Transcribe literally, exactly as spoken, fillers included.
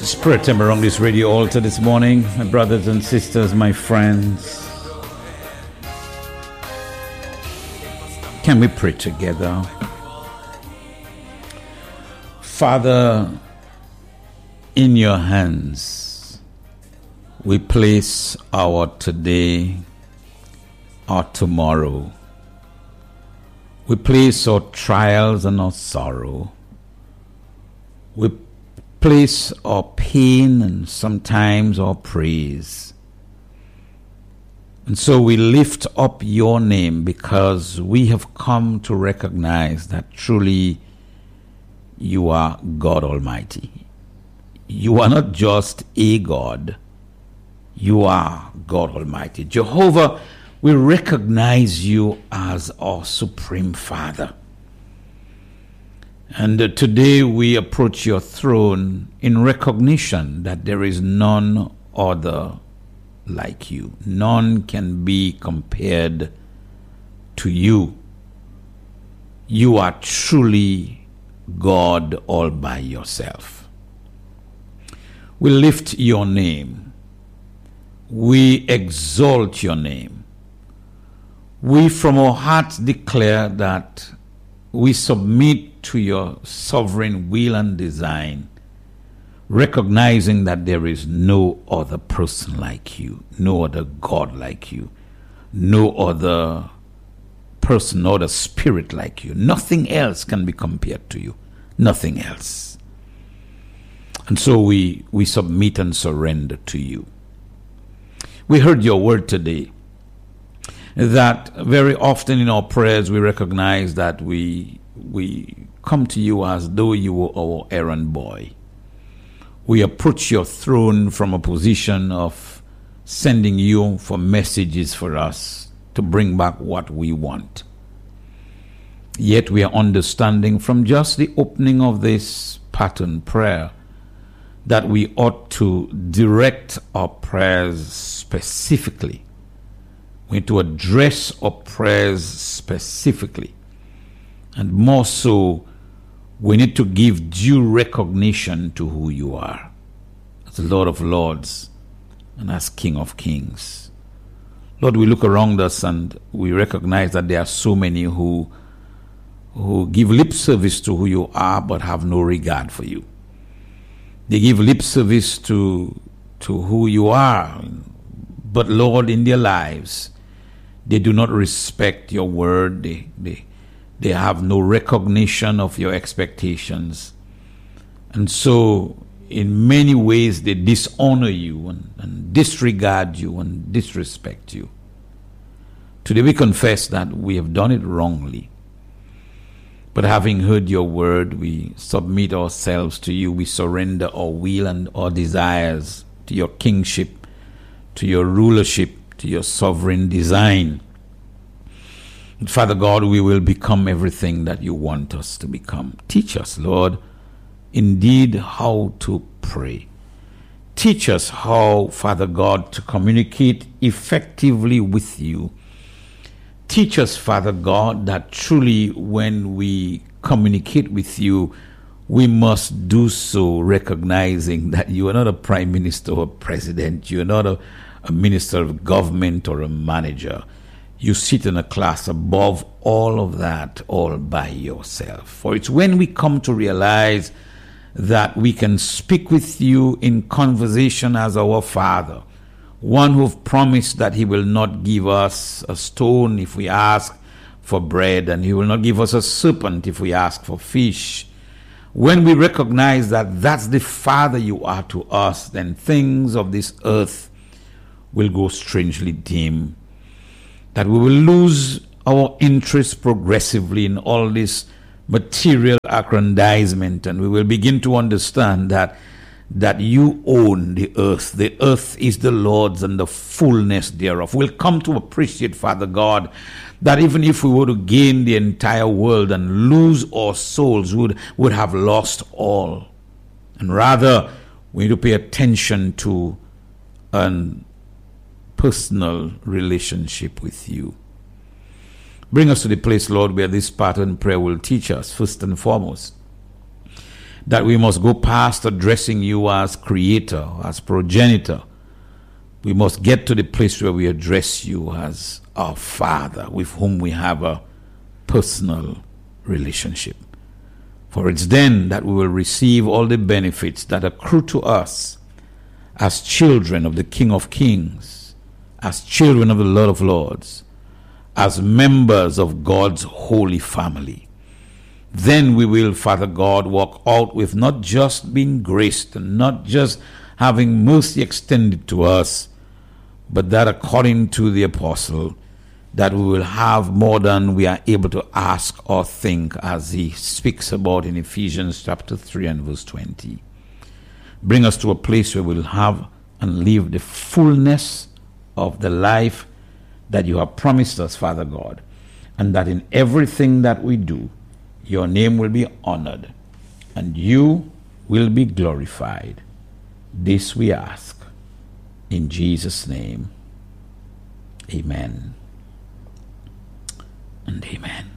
Spread them around this radio altar this morning, my brothers and sisters, my friends. Can we pray together? Father, in your hands we place our today, our tomorrow. We place our trials and our sorrow. We place our pain and sometimes our praise. And so we lift up your name because we have come to recognize that truly you are God Almighty. You are not just a God, you are God Almighty. Jehovah, we recognize you as our Supreme Father. And uh, today we approach your throne in recognition that there is none other like you. None can be compared to you. You are truly God all by yourself. We lift your name. We exalt your name. We from our hearts declare that we submit to your sovereign will and design, recognizing that there is no other person like you, no other God like you, no other person, no other spirit like you. Nothing else can be compared to you. Nothing else. And so we, we submit and surrender to you. We heard your word today, that very often in our prayers we recognize that we we come to you as though you were our errand boy. We approach your throne from a position of sending you for messages for us to bring back what we want. Yet we are understanding from just the opening of this pattern prayer that we ought to direct our prayers specifically. We need to address our prayers specifically. And more so, we need to give due recognition to who you are as the Lord of Lords and as King of Kings. Lord, we look around us and we recognize that there are so many who, who give lip service to who you are but have no regard for you. They give lip service to, to who you are, but Lord, in their lives, they do not respect your word. They, they, they have no recognition of your expectations. And so, in many ways, they dishonor you and, and disregard you and disrespect you. Today we confess that we have done it wrongly. But having heard your word, we submit ourselves to you. We surrender our will and our desires to your kingship, to your rulership, to your sovereign design. Father God, we will become everything that you want us to become. Teach us, Lord, indeed how to pray. Teach us how, Father God, to communicate effectively with you. Teach us, Father God, that truly when we communicate with you, we must do so recognizing that you are not a prime minister or a president. You are not a, a minister of government or a manager. You sit in a class above all of that all by yourself. For it's when we come to realize that we can speak with you in conversation as our Father, one who promised that he will not give us a stone if we ask for bread, and he will not give us a serpent if we ask for fish. When we recognize that that's the Father you are to us, then things of this earth will go strangely dim. That we will lose our interest progressively in all this material aggrandizement, and we will begin to understand that that you own the earth. The earth is the Lord's and the fullness thereof. We'll come to appreciate, Father God, that even if we were to gain the entire world and lose our souls, we would, would have lost all. And rather, we need to pay attention to an personal relationship with you. Bring us to the place, Lord, where this pattern prayer will teach us, first and foremost, that we must go past addressing you as creator, as progenitor. We must get to the place where we address you as our Father, with whom we have a personal relationship. For it's then that we will receive all the benefits that accrue to us as children of the King of Kings, as children of the Lord of Lords, as members of God's holy family. Then we will, Father God, walk out with not just being graced and not just having mercy extended to us, but that according to the apostle, that we will have more than we are able to ask or think, as he speaks about in Ephesians chapter three and verse twenty. Bring us to a place where we'll have and live the fullness of the life that you have promised us, Father God, and that in everything that we do, your name will be honored and you will be glorified. This we ask in Jesus' name. Amen and amen.